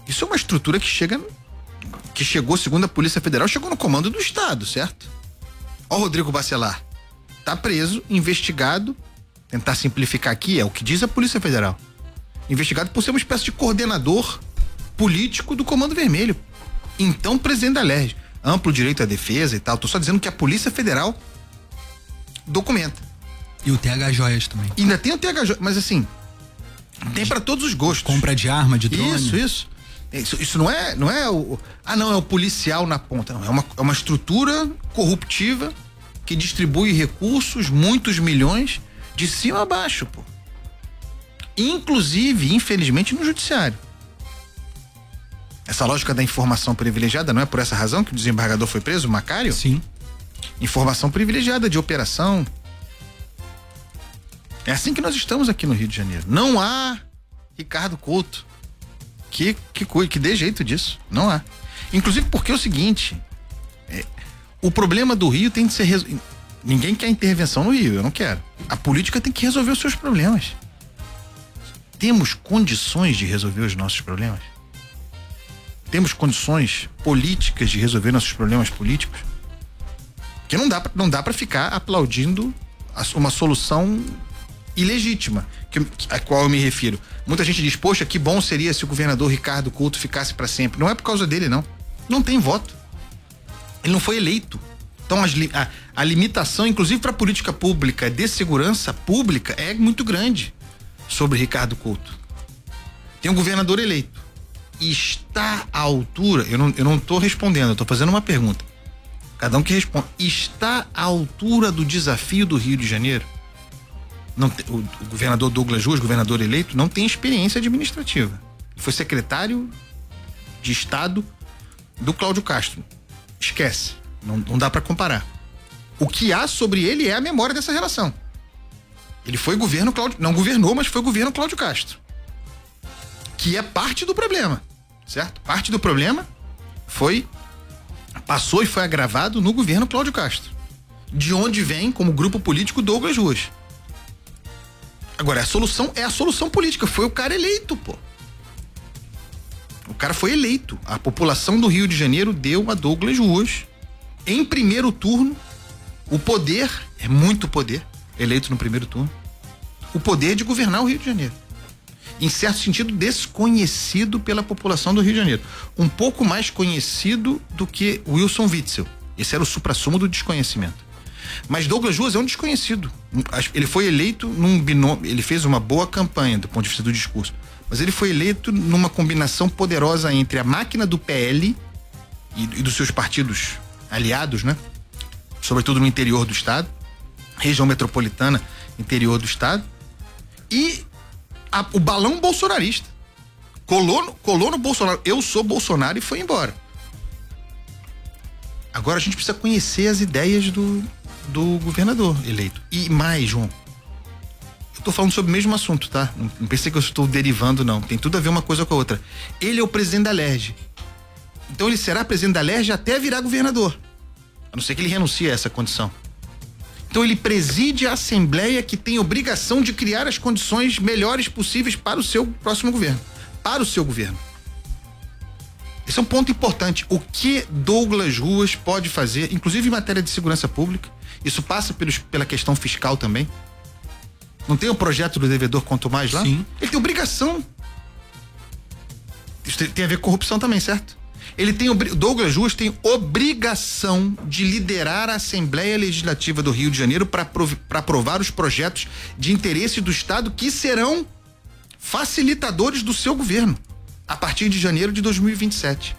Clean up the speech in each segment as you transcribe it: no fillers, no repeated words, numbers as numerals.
Isso é uma estrutura que chegou, segundo a Polícia Federal, chegou no comando do Estado, certo? Ó, o Rodrigo Bacelar tá preso, investigado, tentar simplificar aqui, é o que diz a Polícia Federal, investigado por ser uma espécie de coordenador político do Comando Vermelho. Então, presidente da LERJ, amplo direito à defesa e tal, tô só dizendo que a Polícia Federal documenta. E o TH Joias também. Ainda tem o TH Joias, mas assim, tem para todos os gostos. Compra de arma, de drone. Isso não é o... é o policial na ponta, não. É uma estrutura corruptiva que distribui recursos, muitos milhões, de cima a baixo, pô. Inclusive, infelizmente, no judiciário. Essa lógica da informação privilegiada, não é por essa razão que o desembargador foi preso, o Macário? Sim. Informação privilegiada de operação. É assim que nós estamos aqui no Rio de Janeiro. Não há Ricardo Couto que dê jeito disso. Não há. Inclusive porque é o seguinte, o problema do Rio tem de ser resolvido. Ninguém quer intervenção no Rio, eu não quero. A política tem que resolver os seus problemas. Temos condições de resolver os nossos problemas? Temos condições políticas de resolver nossos problemas políticos? Que não dá para ficar aplaudindo uma solução ilegítima, a qual eu me refiro. Muita gente diz, poxa, que bom seria se o governador Ricardo Couto ficasse para sempre. Não é por causa dele, não. Não tem voto. Ele não foi eleito. Então a limitação, inclusive para a política pública de segurança pública, é muito grande sobre Ricardo Couto. Tem um governador eleito. Está à altura, eu não estou respondendo, eu estou fazendo uma pergunta. Cada um que responde. Está à altura do desafio do Rio de Janeiro? O governador Douglas Ruas, governador eleito, não tem experiência administrativa. Ele foi secretário de Estado do Cláudio Castro. Esquece. Não dá para comparar. O que há sobre ele é a memória dessa relação. Ele foi governo Cláudio, não governou, mas foi governo Cláudio Castro. Que é parte do problema, certo? Parte do problema passou e foi agravado no governo Cláudio Castro. De onde vem, como grupo político, Douglas Ruas. Agora, a solução é a solução política. Foi o cara eleito, pô. O cara foi eleito. A população do Rio de Janeiro deu a Douglas Ruas, em primeiro turno, o poder, é muito poder, eleito no primeiro turno, o poder de governar o Rio de Janeiro. Em certo sentido, desconhecido pela população do Rio de Janeiro. Um pouco mais conhecido do que Wilson Witzel. Esse era o suprassumo do desconhecimento. Mas Douglas Ruas é um desconhecido. Ele foi eleito num binômio, ele fez uma boa campanha do ponto de vista do discurso, mas ele foi eleito numa combinação poderosa entre a máquina do PL e dos seus partidos aliados, né? Sobretudo no interior do estado, região metropolitana, interior do estado, e o balão bolsonarista. Colou no Bolsonaro. Eu sou Bolsonaro e foi embora. Agora a gente precisa conhecer as ideias do governador eleito. E mais, João, eu tô falando sobre o mesmo assunto, tá? Não pensei que eu estou derivando, não. Tem tudo a ver uma coisa com a outra. Ele é o presidente da LERJ. Então ele será presidente da LERJ até virar governador. A não ser que ele renuncie a essa condição. Então ele preside a Assembleia, que tem obrigação de criar as condições melhores possíveis para o seu próximo governo. Para o seu governo. Esse é um ponto importante. O que Douglas Ruas pode fazer, inclusive em matéria de segurança pública? Isso passa pela questão fiscal também. Não tem o projeto do devedor quanto mais lá? Sim. Ele tem obrigação. Isso tem a ver com corrupção também, certo? Douglas Ruas tem obrigação de liderar a Assembleia Legislativa do Rio de Janeiro para aprovar os projetos de interesse do Estado que serão facilitadores do seu governo a partir de janeiro de 2027.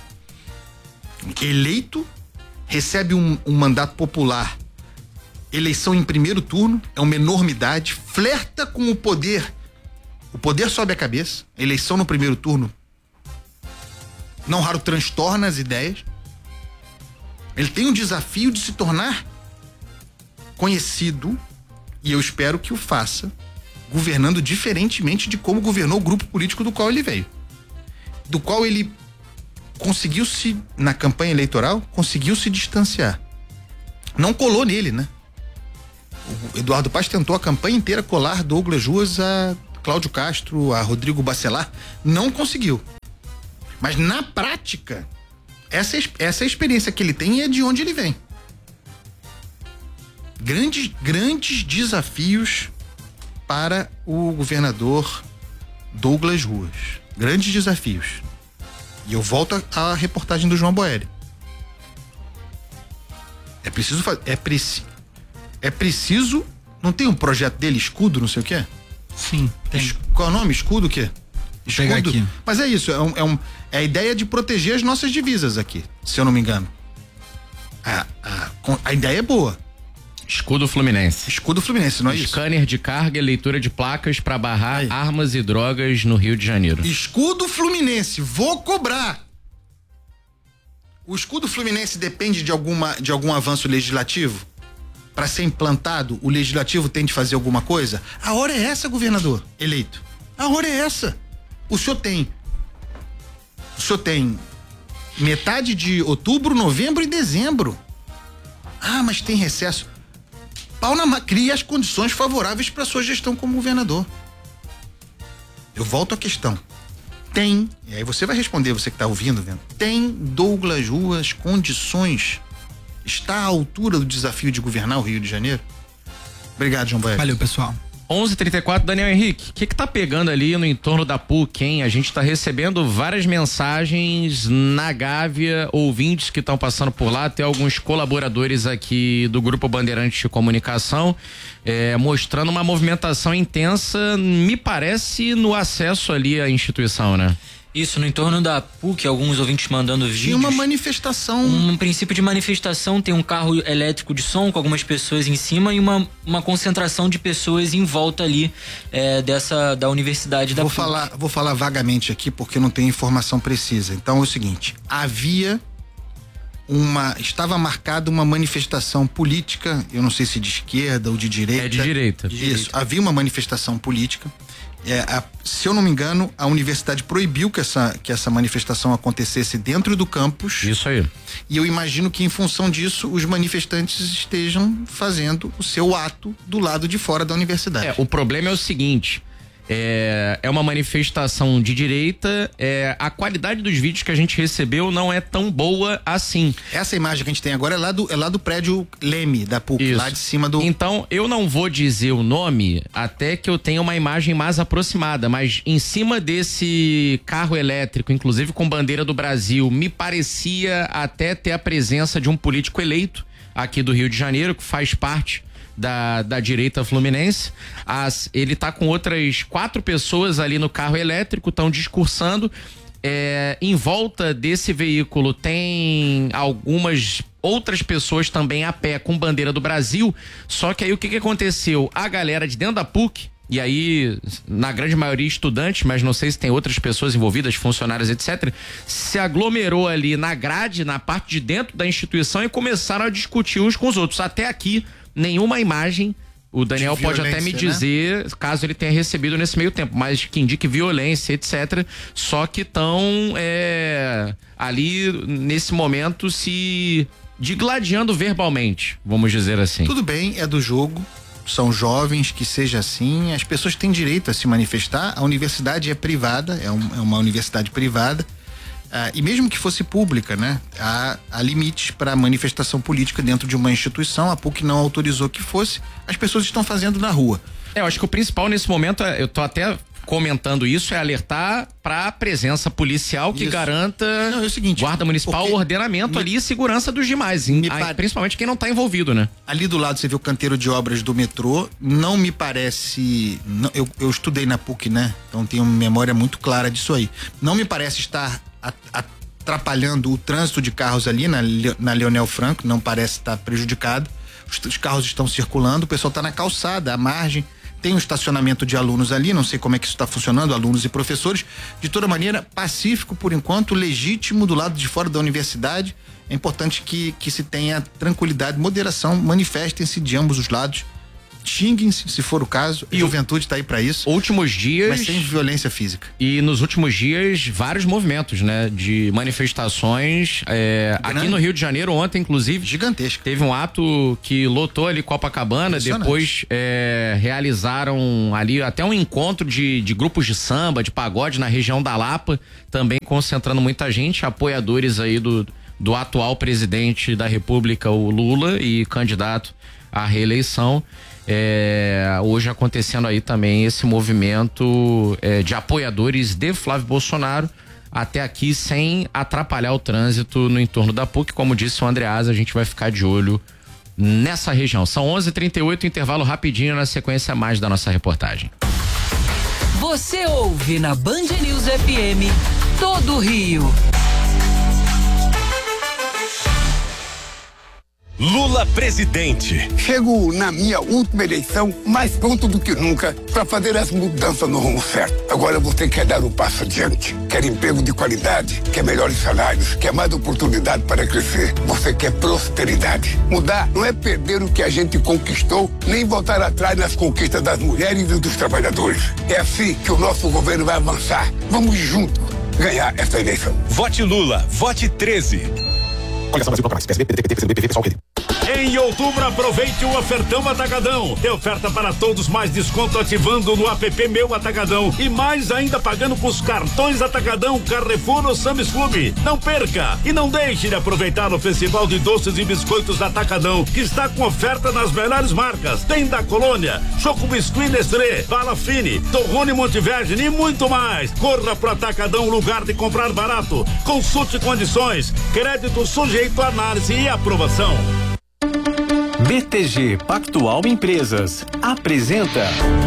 Eleito, recebe um mandato popular, eleição em primeiro turno, é uma enormidade, flerta com o poder sobe a cabeça, eleição no primeiro turno não raro transtorna as ideias. Ele tem um desafio de se tornar conhecido, e eu espero que o faça, governando diferentemente de como governou o grupo político do qual ele veio. Do qual ele conseguiu na campanha eleitoral, conseguiu se distanciar. Não colou nele, né? O Eduardo Paes tentou a campanha inteira colar Douglas Ruas a Cláudio Castro, a Rodrigo Bacelar, não conseguiu. Mas na prática, essa é a experiência que ele tem e é de onde ele vem. Grandes desafios para o governador Douglas Ruas. Grandes desafios. E eu volto à reportagem do João Boeri. É preciso fazer. É preciso. Não tem um projeto dele, escudo, não sei o quê? Sim, tem. Qual é o nome? Escudo o quê? Escudo. Aqui. Mas é isso, é a ideia de proteger as nossas divisas aqui, se eu não me engano. A ideia é boa. Escudo Fluminense. Escudo Fluminense, não é isso? Scanner de carga e leitura de placas para barrar armas e drogas no Rio de Janeiro. Escudo Fluminense, vou cobrar. O escudo Fluminense depende de algum avanço legislativo? Para ser implantado, o legislativo tem de fazer alguma coisa? A hora é essa, governador eleito. A hora é essa. O senhor tem metade de outubro, novembro e dezembro. Ah, mas tem recesso. Cria as condições favoráveis para sua gestão como governador. Eu volto à questão. E aí você vai responder, você que está ouvindo, vendo? Tem Douglas Ruas condições? Está à altura do desafio de governar o Rio de Janeiro? Obrigado, João Boeri. Valeu, pessoal. 11h34, Daniel Henrique, o que tá pegando ali no entorno da PUC, hein? A gente tá recebendo várias mensagens na Gávea, ouvintes que estão passando por lá, até alguns colaboradores aqui do Grupo Bandeirantes de Comunicação, mostrando uma movimentação intensa, me parece, no acesso ali à instituição, né? Isso, no entorno da PUC, alguns ouvintes mandando vídeos. Tinha uma manifestação. Um princípio de manifestação, tem um carro elétrico de som com algumas pessoas em cima e uma concentração de pessoas em volta ali da universidade da PUC. Vou falar vagamente aqui porque não tenho informação precisa. Então é o seguinte, estava marcada uma manifestação política, eu não sei se de esquerda ou de direita. É de direita. Isso, havia uma manifestação política. Se eu não me engano, a universidade proibiu que essa manifestação acontecesse dentro do campus. Isso aí. E eu imagino que, em função disso, os manifestantes estejam fazendo o seu ato do lado de fora da universidade. O problema é o seguinte. É uma manifestação de direita, a qualidade dos vídeos que a gente recebeu não é tão boa assim. Essa imagem que a gente tem agora é lá do prédio Leme da PUC, isso. Lá de cima do... Então, eu não vou dizer o nome até que eu tenha uma imagem mais aproximada, mas em cima desse carro elétrico, inclusive com bandeira do Brasil, me parecia até ter a presença de um político eleito aqui do Rio de Janeiro, que faz parte da direita fluminense. Ele tá com outras 4 pessoas ali no carro elétrico, estão discursando. Em volta desse veículo tem algumas outras pessoas também a pé com bandeira do Brasil. Só que aí o que aconteceu? A galera de dentro da PUC, e aí na grande maioria estudantes, mas não sei se tem outras pessoas envolvidas, funcionários, etc., se aglomerou ali na grade, na parte de dentro da instituição e começaram a discutir uns com os outros. Até aqui, nenhuma imagem, o Daniel pode até me dizer, né? Caso ele tenha recebido nesse meio tempo, mas que indique violência, etc. Só que estão ali, nesse momento, se digladiando verbalmente, vamos dizer assim. Tudo bem, é do jogo, são jovens, que seja assim, as pessoas têm direito a se manifestar, a universidade é privada, é uma universidade privada. E mesmo que fosse pública, né? Há limites para manifestação política dentro de uma instituição. A PUC não autorizou que fosse. As pessoas estão fazendo na rua. Eu acho que o principal nesse momento, eu tô até comentando isso, é alertar para a presença policial que garanta é o seguinte, guarda municipal, ordenamento ali e segurança dos demais, principalmente quem não está envolvido, né? Ali do lado você vê o canteiro de obras do metrô, não me parece, eu estudei na PUC, né? Então tenho uma memória muito clara disso aí. Não me parece estar atrapalhando o trânsito de carros ali na Leonel Franco, não parece estar prejudicado. Os carros estão circulando, o pessoal está na calçada, à margem. Tem um estacionamento de alunos ali, não sei como é que isso está funcionando, alunos e professores. De toda maneira, pacífico por enquanto, legítimo do lado de fora da universidade. É importante que se tenha tranquilidade, moderação, manifestem-se de ambos os lados. xinguem-se, se for o caso. A juventude tá aí pra isso. Últimos dias. Mas sem violência física. E nos últimos dias, vários movimentos, né? De manifestações. Aqui no Rio de Janeiro, ontem, inclusive. Gigantesco. Teve um ato que lotou ali Copacabana. Depois realizaram ali até um encontro de grupos de samba, de pagode na região da Lapa. Também concentrando muita gente, apoiadores aí do atual presidente da República, o Lula, e candidato à reeleição. Hoje acontecendo aí também esse movimento de apoiadores de Flávio Bolsonaro, até aqui sem atrapalhar o trânsito no entorno da PUC. Como disse o Andreasa, a gente vai ficar de olho nessa região. São 11h38, intervalo rapidinho, na sequência mais da nossa reportagem. Você ouve na Band News FM todo o Rio. Lula presidente. Chego na minha última eleição mais pronto do que nunca para fazer as mudanças no rumo certo. Agora você quer dar um passo adiante, quer emprego de qualidade, quer melhores salários, quer mais oportunidade para crescer. Você quer prosperidade. Mudar não é perder o que a gente conquistou, nem voltar atrás nas conquistas das mulheres e dos trabalhadores. É assim que o nosso governo vai avançar. Vamos juntos ganhar essa eleição. Vote Lula, vote 13. Coligação Brasil Procurações, PSB, PDT, PCdoB, PSOL, PT. Em outubro, aproveite o ofertão Atacadão. Tem oferta para todos, mais desconto ativando no app Meu Atacadão. E mais ainda pagando com os cartões Atacadão, Carrefour ou Sam's Club. Não perca e não deixe de aproveitar o Festival de Doces e Biscoitos da Atacadão, que está com oferta nas melhores marcas. Tem da Colônia, Choco Biscuit Nestlé, Bala Fine, Torrone Montevergine e muito mais. Corra pro Atacadão, lugar de comprar barato. Consulte condições. Crédito sujeito a análise e aprovação. BTG Pactual Empresas apresenta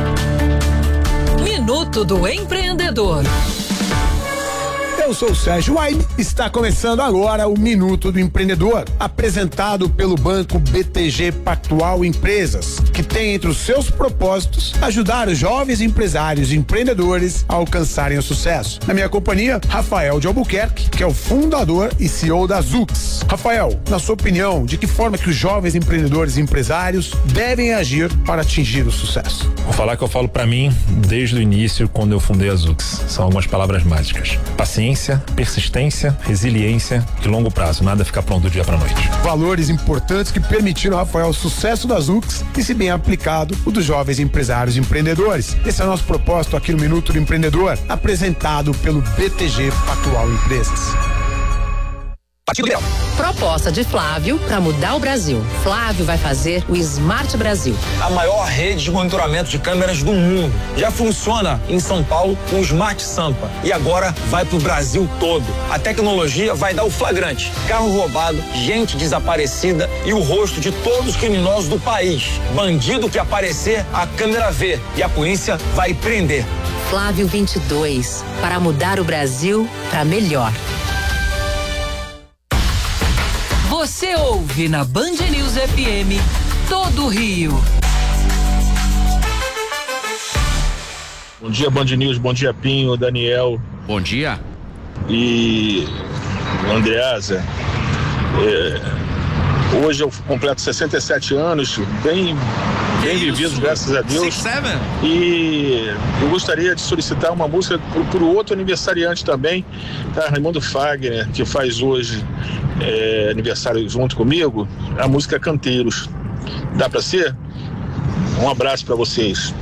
Minuto do Empreendedor. Eu sou o Sérgio Waime, está começando agora o Minuto do Empreendedor, apresentado pelo Banco BTG Pactual Empresas, que tem entre os seus propósitos ajudar os jovens empresários e empreendedores a alcançarem o sucesso. Na minha companhia, Rafael de Albuquerque, que é o fundador e CEO da Zux. Rafael, na sua opinião, de que forma que os jovens empreendedores e empresários devem agir para atingir o sucesso? Vou falar que eu falo para mim desde o início, quando eu fundei a Zux. São algumas palavras mágicas: paciência, persistência, resiliência e longo prazo. Nada fica pronto do dia para noite. Valores importantes que permitiram, Rafael, o sucesso da Zux e, se bem aplicado, o dos jovens empresários e empreendedores. Esse é o nosso propósito aqui no Minuto do Empreendedor, apresentado pelo BTG Pactual Empresas. Proposta de Flávio para mudar o Brasil. Flávio vai fazer o Smart Brasil. A maior rede de monitoramento de câmeras do mundo. Já funciona em São Paulo com o Smart Sampa. E agora vai pro Brasil todo. A tecnologia vai dar o flagrante. Carro roubado, gente desaparecida e o rosto de todos os criminosos do país. Bandido que aparecer, a câmera vê. E a polícia vai prender. Flávio 22. Para mudar o Brasil para melhor. Você ouve na Band News FM todo o Rio. Bom dia, Band News, bom dia, Pinho, Daniel. Bom dia. E Andreasa, hoje eu completo 67 anos, bem vividos, graças a Deus. 6-7. E eu gostaria de solicitar uma música para o outro aniversariante também, tá? Raimundo Fagner, que faz hoje aniversário junto comigo, a música Canteiros. Dá para ser? Um abraço para vocês.